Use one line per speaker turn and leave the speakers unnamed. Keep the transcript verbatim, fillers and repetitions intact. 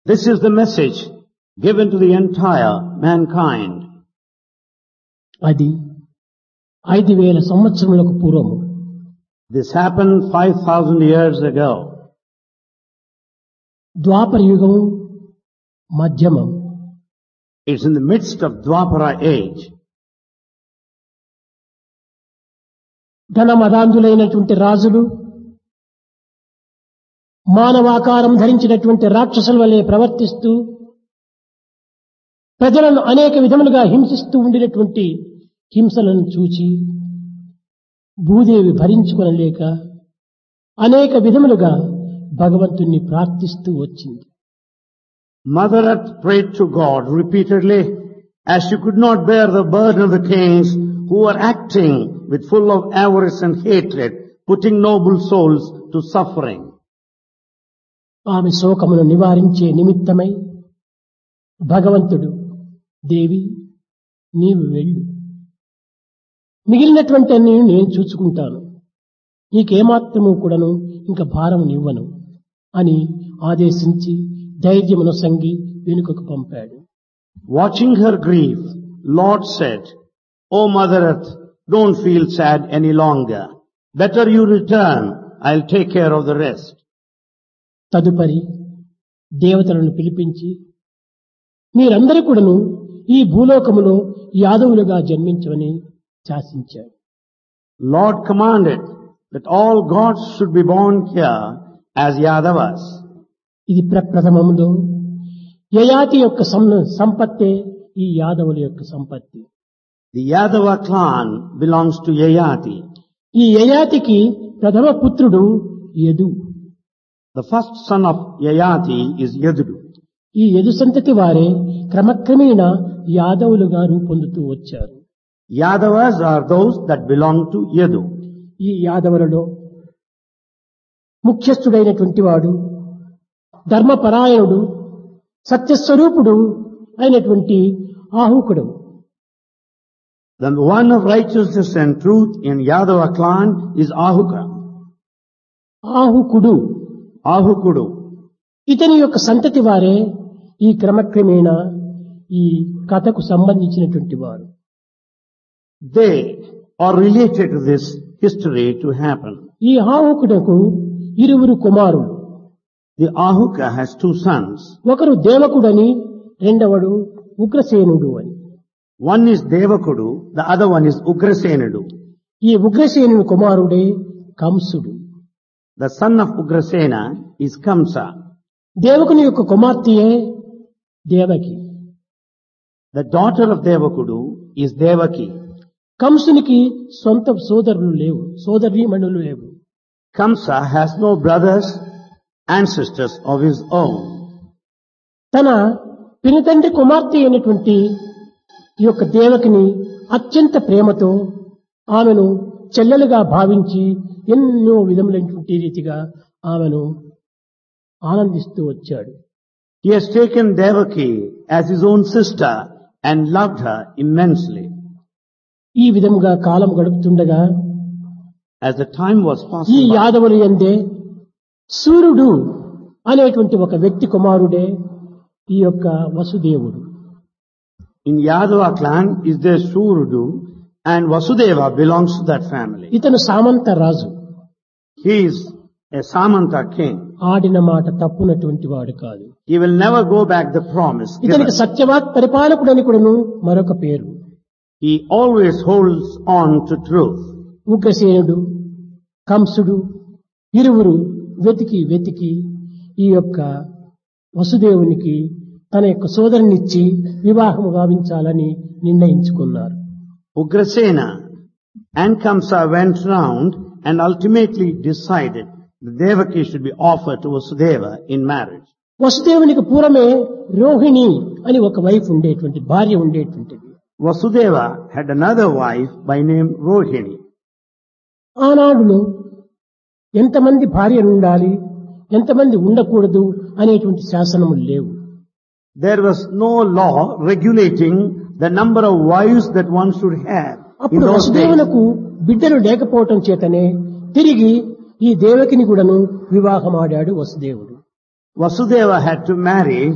This is the message given to the entire mankind.
అది ఐదు వేల సంవత్సరములకు పూర్వము.
This happened five thousand years ago.
ద్వాపర యుగము మధ్యమం.
It's in the midst of Dwapara age.
ధనమదాంధులైనటువంటి రాజులు మానవాకారం ధరించినటువంటి రాక్షసుల వలె ప్రవర్తిస్తూ ప్రజలను అనేక విధములుగా హింసిస్తూ ఉండినటువంటి హింసలను చూచి భూదేవి భరించుకొనలేక అనేక విధములుగా భగవంతుణ్ణి ప్రార్థిస్తూ వచ్చింది.
Mother Earth prayed to God repeatedly as she could not bear the burden of the kings who were acting with full of avarice and hatred, putting noble souls to suffering.
ఆమె శోకమును నివారించే నిమిత్తమై భగవంతుడు, దేవి నీవు వెళ్ళు, మిగిలినటువంటి అన్ని నేను చూసుకుంటాను, నీకేమాత్రము కూడాను ఇంకా భారం నివ్వను అని ఆదేశించి ధైర్యమును సంగి వెనుకకు పంపాడు.
Watching her grief, Lord said, O Mother Earth, don't feel sad any longer. Better you return. I'll take care of the rest.
తదుపరి దేవతలను పిలిపించి మీరందరూ కూడాను ఈ భూలోకములో యాదవులుగా జన్మించమని శాసించాడు.
Lord commanded that all gods should be born here as Yadavas.
ఇది ప్రప్రథమములో యయాతి యొక్క సం- సంపత్తే ఈ యాదవుల యొక్క సంపత్తి.
The Yadava clan belongs to Yayati.
ఈ యయాతికి ప్రథమ పుత్రుడు Yadu.
The first son of Yayati is Yadudu.
ఈ యదు సంతతి వారే క్రమక్రమేణా యాదవులుగా రూపొందుతూ వచ్చారు.
Yadavas are those that belong to Yadu.
ఈ యాదవులలో ముఖ్యస్థుడైనటువంటి వాడు ధర్మపరాయణుడు సత్యస్వరూపుడు అయినటువంటి ఆహుకుడు.
The one of righteousness and truth in Yadava clan is Ahuka.
ఆహుకుడు
Ahukudu.
ఇతని యొక్క సంతతి వారే ఈ క్రమక్రమేణా ఈ కథకు సంబంధించినటువంటి వారు.
They are related to this history to happen.
ఈ ఆహుకుడకు ఇరువురు కుమారులు.
The Ahuka has two sons.
ఒకరు దేవకుడని, రెండవడు ఉగ్రసేనుడు అని.
One is Devakudu, the other one is Ugrasenudu.
ఈ ఉగ్రసేనుని కుమారుడే కంసుడు.
The son of Ugrasena is Kamsa.
దేవకుని యొక్క కుమార్తెయే Devaki.
The daughter of Devakudu is Devaki.
కంసునికి సొంత సోదరులు లేవు, సోదరీమణులు లేవు.
Kamsa has no brothers and sisters of his own.
తన పినతండ్రి కుమార్తె అయినటువంటి ఈ యొక్క దేవకిని అత్యంత ప్రేమతో ఆమెను చెల్లెలుగా భావించి ఎన్నో విధములైనటువంటి రీతిగా ఆమెను ఆనందిస్తూ వచ్చాడు.
He has taken Devaki as his own sister and loved her immensely.
ఈ విధముగా కాలం గడుపుతుండగా
As the time was
ఈ
passing by,
యాదవులు యందే సూర్యుడు అనేటువంటి ఒక వ్యక్తి కుమారుడే ఈ యొక్క వసుదేవుడు.
in Yadava clan is there Surudu, and Vasudeva belongs to that family.
ఇతను సామంత రాజు.
He is a Samanta king.
ఆడిన మాట తప్పునటువంటి వాడు కాదు.
He will never go back the promise given.
ఇతనికి సత్యవాక్ పరిపాలకుడని కూడాను మరొక పేరు.
He always holds on to truth.
ఉగ్రసేనుడు, కంసుడు ఇరువురు వెతికి వెతికి ఈ యొక్క వసుదేవునికి తన యొక్క సోదరునిచ్చి వివాహము గావించాలని నిర్ణయించుకున్నారు.
Ugrasena and Kamsa went round and ultimately decided that Devaki should be offered to Vasudeva in marriage.
వసుదేవునికి పూర్వమే రోహిణి అని ఒక వైఫ్ ఉండేటువంటి భార్య ఉండేటువంటిది.
Vasudeva had another wife by name Rohini.
ఆనాడులో ఎంతమంది భార్యలు ఉండాలి, ఎంతమంది ఉండకూడదు అనేటువంటి శాసనములు లేవు.
There was no law regulating the number of wives that one should have. In
అప్పుడు
those days,
వసుదేవులకు బిడ్డలు లేకపోవటం చేతనే తిరిగి ఈ దేవకిని కూడాను వివాహమాడాడు వసుదేవుడు.
Vasudeva had to marry